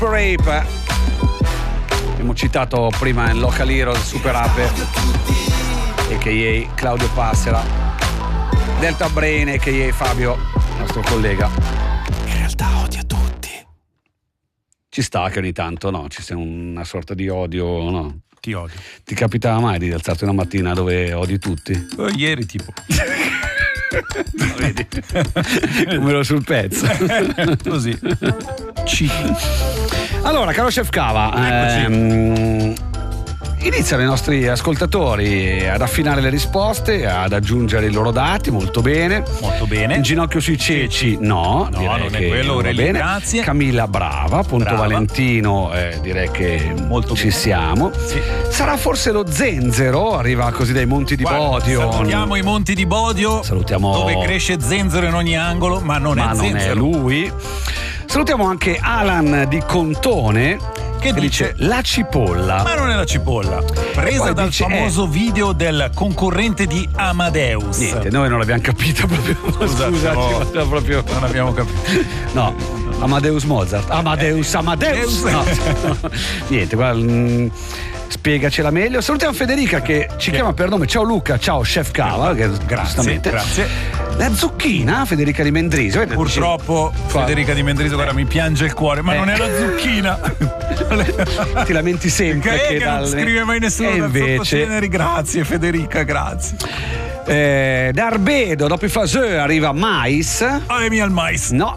Super Ape. Abbiamo citato prima in Local Heroes Super Ape, a.k.a. Claudio Passera, Delta Brain, a.k.a. Fabio, nostro collega. In realtà odia tutti. Ci sta che ogni tanto, no? Ci sia una sorta di odio, no? Ti odio. Ti capitava mai di alzarti una mattina dove odi tutti? Ieri tipo. Vedi? Come ero sul pezzo. Così. Allora, caro Chef Cava, iniziano i nostri ascoltatori ad affinare le risposte, ad aggiungere i loro dati. Molto bene. Molto bene. In ginocchio sui ceci, no, direi non che è quello, va Aurelio, bene. grazie. Camilla, brava. Punto Brava. Valentino, direi che molto ci bene. siamo. Sì. Sarà forse lo zenzero, arriva così dai Monti di Bodio. Salutiamo i Monti di Bodio, Salutiamo dove cresce zenzero in ogni angolo, ma non è zenzero. Non è lui. Salutiamo anche Alan di Contone, che dice la cipolla. Ma non è la cipolla, presa dal dice, famoso video del concorrente di Amadeus. Niente, noi non l'abbiamo capito proprio. Scusate, Scusaci, proprio non abbiamo capito. No, Amadeus Mozart. Amadeus. No. Niente, guarda, spiegacela meglio. Salutiamo Federica che ci chiama per nome. Ciao Luca, ciao Chef Cava. Grazie. La zucchina, Federica di Mendrisio. Purtroppo Federica di Mendrisio, guarda, mi piange il cuore, ma non è la zucchina. Ti lamenti sempre che non scrive mai nessuno e invece grazie Federica, grazie. Da Arbedo, dopo i Faseux, arriva Mais. Ami al mais. No.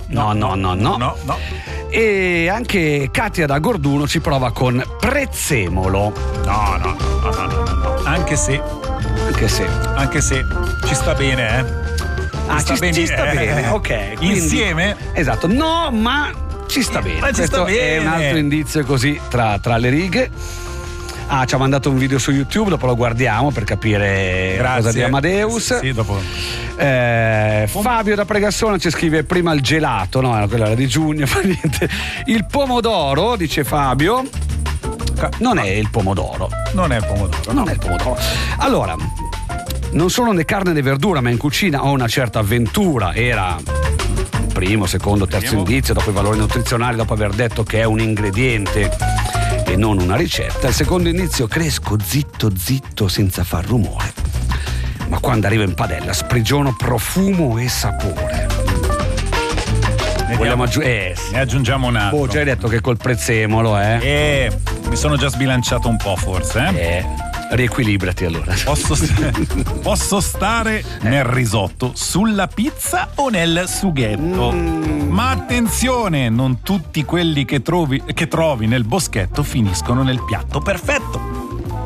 E anche Katia da Gorduno ci prova con prezzemolo. No. Anche se ci sta bene, Ci sta bene, ok. Quindi, insieme? Esatto, no, ma ci sta bene. Ma ci Questo sta bene. è un altro indizio così tra le righe. Ci ha mandato un video su YouTube, dopo lo guardiamo per capire cosa di Amadeus. Sì, dopo. Fabio da Pregassona ci scrive prima il gelato, no, quella era di giugno, fa niente. Il pomodoro, dice Fabio. Non è il pomodoro. Non è il pomodoro. Allora, non sono né carne né verdura, ma in cucina ho una certa avventura. Era primo, secondo, terzo indizio, dopo i valori nutrizionali, dopo aver detto che è un ingrediente e non una ricetta. Il secondo indizio: cresco zitto senza far rumore, ma quando arrivo in padella sprigiono profumo e sapore. Vogliamo ne aggiungiamo un altro. già hai detto che col prezzemolo, mi sono già sbilanciato un po', forse. Riequilibrati allora. Posso stare nel risotto, sulla pizza o nel sughetto. Ma attenzione, non tutti quelli che trovi nel boschetto finiscono nel piatto perfetto.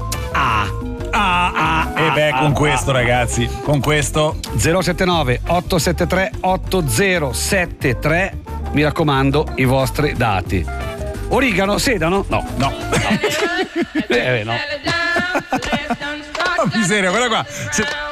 Con questo, ragazzi, con questo 079 873 8073, mi raccomando i vostri dati. Origano, sedano? No. No. No. Oh, miseria, guarda qua.